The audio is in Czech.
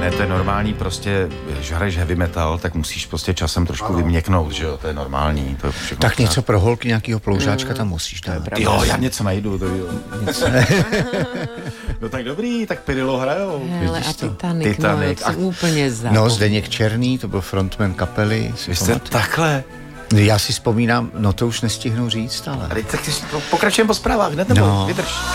Ne, to je normální, prostě, když hraješ heavy metal, tak musíš prostě časem trošku vyměknout, že jo, to je normální. To je všechno tak něco pro holky, nějakýho ploužáčka tam musíš dát. Jo, já něco najdu. No tak dobrý, tak Pirilo hrajou. Hele, a Titanic. No, jsem úplně za. No, Zdeněk Černý, to byl frontman kapely. Vy jste takhle. Já si vzpomínám, no to už nestihnu říct, ale... Tak pokračujeme po zprávách, hned nebo? Vydrž.